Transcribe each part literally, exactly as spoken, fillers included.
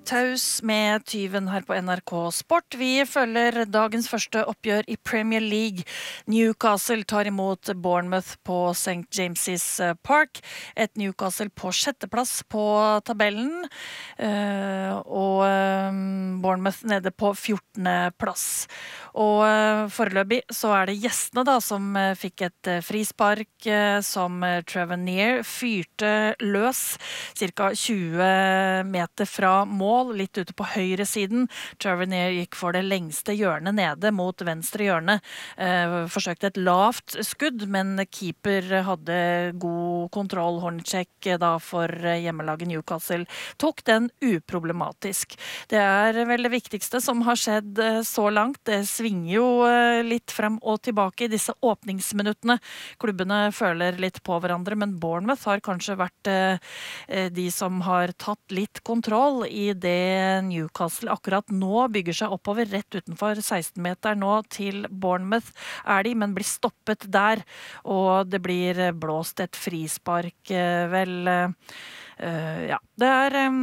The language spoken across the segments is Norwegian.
Taus med tyven her på N R K Sport. Vi følger dagens første oppgjør i Premier League. Newcastle tar imot Bournemouth på Saint James's Park. Et Newcastle på sjetteplass på tabellen, og Bournemouth nede på fjortende plass. Og foreløpig så er det gjestene da som fikk et frispark som Tavernier fyrte løs cirka tjue meter fra mål, litt ute på høyre siden. Tavernier gikk for det lengste hjørnet nede mot venstre hjørne. Eh, forsøkte et lavt skudd, men keeper hadde god kontroll. Horncheck da for hjemmelaget Newcastle tok den uproblematisk. Det er vel det viktigste som har skjedd så langt. Det svinger jo litt frem og tilbake i disse åpningsminuttene. Klubbene føler litt på hverandre, men Bournemouth har kanskje vært de som har tatt litt kontroll i det Newcastle akkurat nå bygger seg oppover rett utenfor seksten meter nå til Bournemouth er de, men blir stoppet der, og det blir blåst et frispark vel, uh, ja, det er um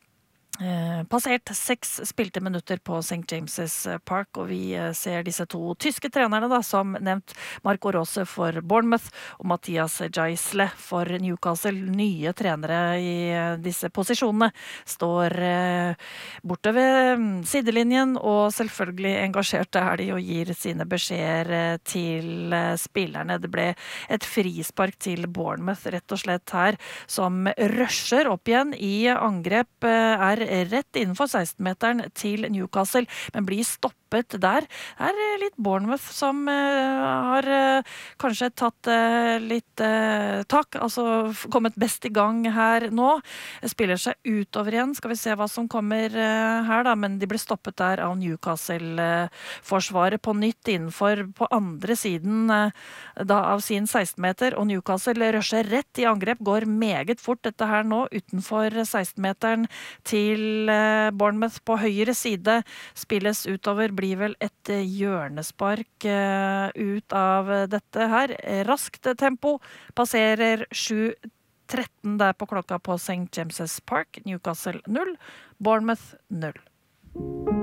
Eh, passert seks spilte minutter på Saint James's Park, og vi eh, ser disse to tyske trenerne da, som nevnt Marco Rose for Bournemouth og Mathias Geisle for Newcastle. Nye trenere i eh, disse posisjonene står eh, borte ved sidelinjen, og selvfølgelig engasjerte er de og gir sine beskjeder eh, til eh, spillerne. Det ble et frispark til Bournemouth rett og slett her, som rusher opp igjen i angrep, eh, er rett innenfor seksten-meteren til Newcastle, men blir stoppet der. Det er litt Bournemouth som uh, har uh, kanskje tatt uh, litt uh, tak, altså kommet best i gang her nå. Spiller seg utover igjen, skal vi se hva som kommer uh, her da, men de blir stoppet der av Newcastle-forsvaret uh, på nytt innenfor på andre siden uh, da av sin seksten-meter, og Newcastle rusher rett i angrep, går meget fort dette her nå utenfor seksten-meteren til uh, Bournemouth på høyre side, spilles utover, blir vel et hjørnespark uh, ut av dette her. Raskt tempo, passerer sju tretten der på klokka på Saint James's Park. Newcastle null, Bournemouth null.